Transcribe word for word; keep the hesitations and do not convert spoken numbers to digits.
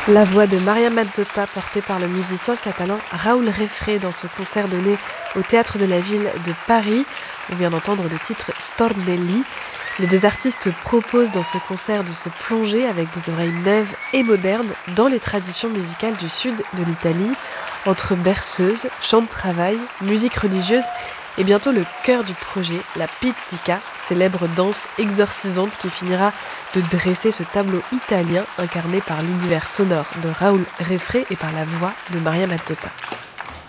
La voix de Maria Mazzotta portée par le musicien catalan Raoul Refré dans ce concert donné au Théâtre de la Ville de Paris. On vient d'entendre le titre Stornelli. Les deux artistes proposent dans ce concert de se plonger avec des oreilles neuves et modernes dans les traditions musicales du sud de l'Italie, entre berceuse, chant de travail, musique religieuse et bientôt le cœur du projet, la pizzica, célèbre danse exorcisante qui finira de dresser ce tableau italien incarné par l'univers sonore de Raoul Refré et par la voix de Maria Mazzotta.